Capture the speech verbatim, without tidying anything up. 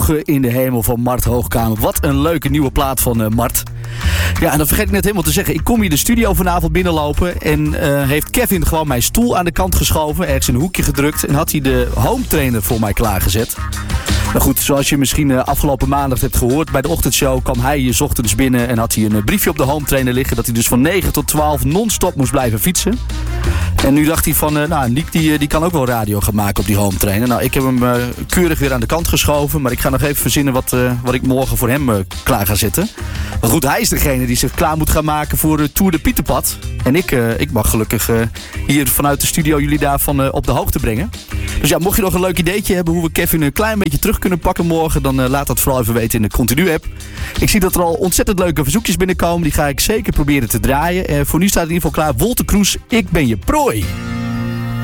Ogen in de hemel van Mart Hoogkamer. Wat een leuke nieuwe plaat van uh, Mart. Ja, en dan vergeet ik net helemaal te zeggen. Ik kom hier de studio vanavond binnenlopen. En uh, heeft Kevin gewoon mijn stoel aan de kant geschoven. Ergens in een hoekje gedrukt. En had hij de home trainer voor mij klaargezet. Nou goed, zoals je misschien uh, afgelopen maandag hebt gehoord. Bij de ochtendshow kwam hij hier 's ochtends binnen. En had hij een uh, briefje op de home trainer liggen. Dat hij dus van negen tot twaalf non-stop moest blijven fietsen. En nu dacht hij van, uh, nou, Niek die, die kan ook wel radio gaan maken op die home trainer. Nou, ik heb hem uh, keurig weer aan de kant geschoven. Maar ik ga nog even verzinnen wat, uh, wat ik morgen voor hem uh, klaar ga zetten. Maar goed, hij is degene die zich klaar moet gaan maken voor uh, Tour de Pieterpad. En ik, uh, ik mag gelukkig uh, hier vanuit de studio jullie daarvan uh, op de hoogte brengen. Dus ja, mocht je nog een leuk ideetje hebben hoe we Kevin een klein beetje terug kunnen pakken morgen, dan uh, laat dat vooral even weten in de Continu-app. Ik zie dat er al ontzettend leuke verzoekjes binnenkomen. Die ga ik zeker proberen te draaien. Uh, voor nu staat in ieder geval klaar. Wolter Kroes, ik ben je prooi.